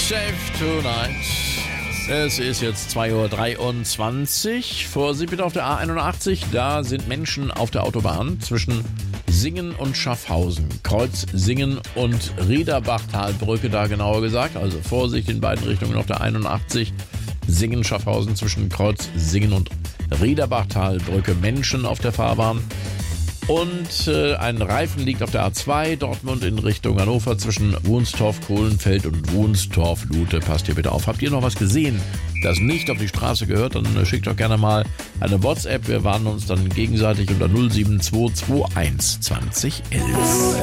Safe Tonight. Es ist jetzt 2:23 Uhr. Vorsicht bitte auf der A81. Da sind Menschen auf der Autobahn zwischen Singen und Schaffhausen. Kreuz Singen und Riederbachtalbrücke, da genauer gesagt. Also Vorsicht in beiden Richtungen auf der 81. Singen, Schaffhausen zwischen Kreuz Singen und Riederbachtalbrücke. Menschen auf der Fahrbahn. Und ein Reifen liegt auf der A2 Dortmund in Richtung Hannover zwischen Wunstorf, Kohlenfeld und Wunstorf-Lute. Passt hier bitte auf. Habt ihr noch was gesehen, das nicht auf die Straße gehört? Dann schickt doch gerne mal eine WhatsApp. Wir warnen uns dann gegenseitig unter 07221 2011.